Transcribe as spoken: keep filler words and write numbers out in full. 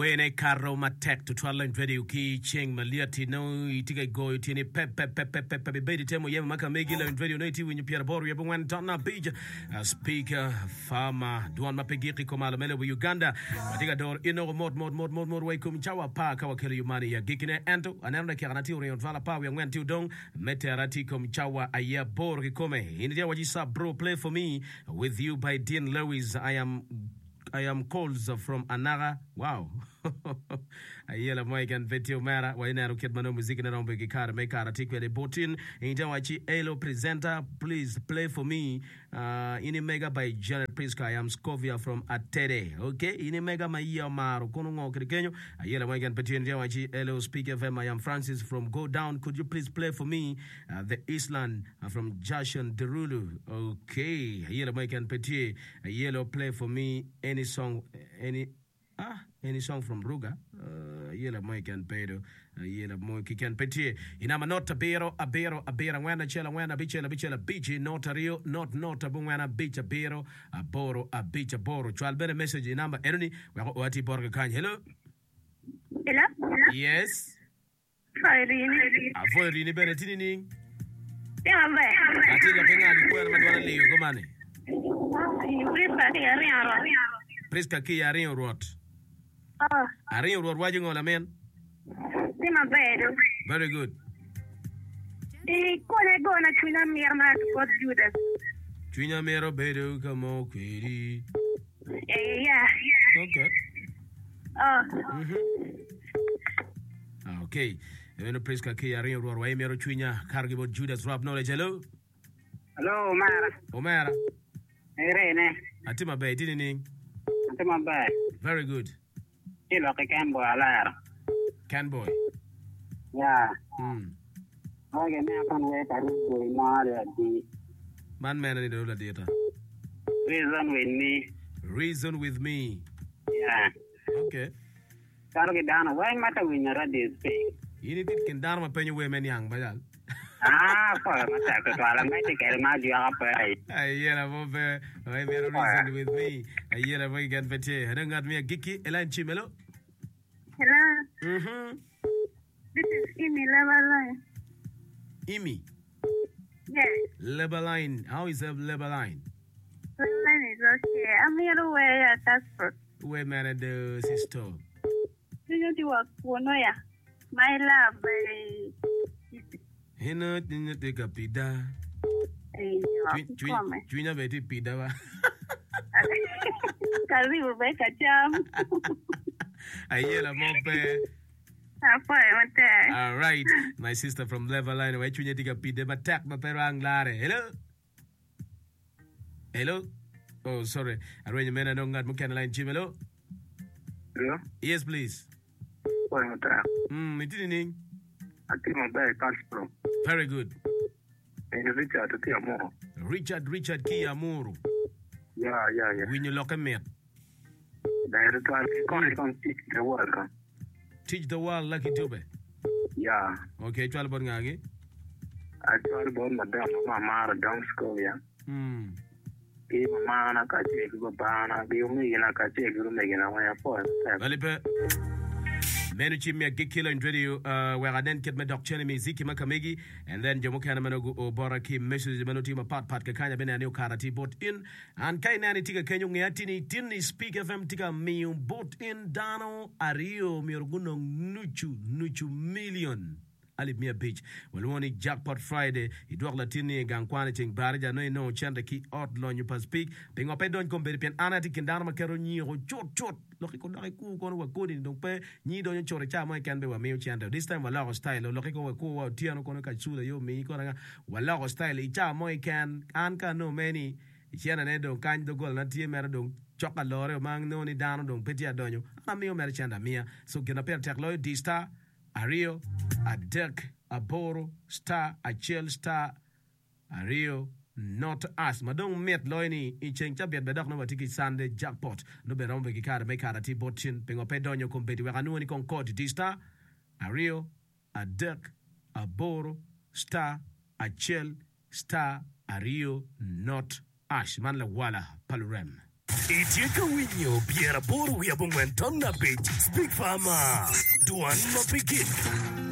Wene Karo Matek to Twala and Ready Uki Cheng Maliati no Itiga go Tini Pep Pep Pep Pep Pep Baby Temo Yem Maka Megila and Radio Native when you Pierre Boria when Donna Beach Speaker Farmer Duan Mapegiki Komala Mele Uganda Matiga Dor Ino Mod Mod Mod Mod Mod Way Kumchawa Pa Kawakili Umani Gikine Anto Ananda Kiranati Orion Vala Pa we went to Dong Meterati Kumchawa Aya Bor Kome India Wajisa Bro Play for Me with you by Dean Lewis. I am I am calls from Anaga. Wow. Ayela Moigan Vetio Mara, Wainaro Kidmano music in a rombe guitar, make a ticket botin, Intawachi Elo presenter, please play for me. Uh in mega by Janet Priska. I am Scovia from Atede. Okay, in mega Maya Maro, Konongo Krikenyo, Ayela Moigan Petin Jawachi Elo speaker F M. I am Francis from Go Down. Could you please play for me uh, the Island uh, from Jashan Derulu? Okay, Ayela Moigan Petin, Yellow play for me any song, any. Ah, any song from Ruga? Uh, yela Mike and Pedro, yela Moiki can petie. Inama nota bero, a bero, a bera, wena chela, wena bichela, bichela, bichi, nota rio, not nota bungwana, bicha bero, a boro, a bicha boro. Twelve better message in number Ernie, wati borga kan. Hello? Hello? Yes? Foirini. Avoid Rini Benetini. Yeah, I'm I tell you, I'm going to leave. Come on. Priska Kia Rio Rot. Oh. Are you watching all a man? Sima bedo. Very good. Eh, kone go na chuna mirma ko Judas. Chuna mero bedo kamo kwiri. Eh, yeah. Okay. Oh. Mhm. Okay. Eno Priska Kia Rio Rot wa mero chuna kargibo Judas rap knowledge. Hello. Hello, Omara. Omara. Irene. Atima bay tini. Atima bay. Very good. Kilo ke Canboy alar. Canboy. Yeah. Hmm. Okay, me akan we taru boy mara di. Man man ni dola data. Reason with me. Reason with me. Yeah. Okay. Taru ke dana why mata winara di speak. Ini tit ken dar ma penyo we men yang bayal. Ah, for mata ke tualang mai te kel ma dia apa ai. Ayela bobe, I mero reason with me. Ayela boy gan pete. Hadangat me giki elan chimelo. Hello. Mhm. This is Imi Lebaline. Imi. Yes. Lebaline. How is a Lebaline? Lebaline is okay. I'm here to wear a passport. We man at the sister. Do you do a Kunoya? My love, my. Hina tinya te kapida. Chuina beti pida ba. Karibu beka jam. Ayela mope. All right, my sister from Leveline. Why chunya te kapida ba tak ba perang lare. Hello. Hello. Oh, sorry. Arrange mena no ngat mukana line chimelo. Hello. Yes, please. What mata? Hmm, itini ning. Atima bay passport. Very good. And Richard to Tiamo. Richard Richard Kiyamuru. Yeah, yeah, yeah. When you lock a man. There to I can teach the world. Teach the world lucky tube. Yeah. Okay, twelve bon ngagi. I told about Madame Mama down school, yeah. Hmm. Give Mama na kache go bana, give me na kache go make na way for. Valipe. Menu chimia gikila in radio uh where I then get my doc channel ziki makamegi and then Jamukana Manogu or Boraki message Manotima Pat Pat Kakanya Benani Karati bought in and Kainani Tika Kenyo Yatini Tini Speak F M Tika Miu bought in Dano Ario Mirguno Nuchu Nuchu million Ali Mia Beach. Well, one jackpot Friday, he dwell Latini Gankwana Ching Barja, no, no, chanda ki out long you pass speak. Being up and don't come baby and Anna Tikin Dana Macaroni or chot chot. Lokico Naku, going to go in, don't pay, need on your chore chama can be a meal chanda. This time, Walago style, Lokico, Ko, Tiano Konakachula, you, me, Konanga, Walago style, Icha, Moy can, Anka, no many. Chiana Nedo, kind of goal, not Tia Maradon, Chocolore, Mang, no, ni down, don't pity a donio. I'm a Marichanda Mia, so can appear tech lawyer, D star. A Rio, a Dirk, a Boro, Star, a Chill Star, a Rio, not us. Madong met loini, i change up yet, bedok no tiki Sunday jackpot. No be rombe kikara make a ti botin, pengo pedonyo competi, where I know any concord, D Star, a Rio, a Dirk, a Boro, Star, a Chill Star, a Rio, not Ash. Man la wala, palurem. Itieka winyo piera boro wi abong'wen ton na bich. Speak Farmer. Duan Mapigit.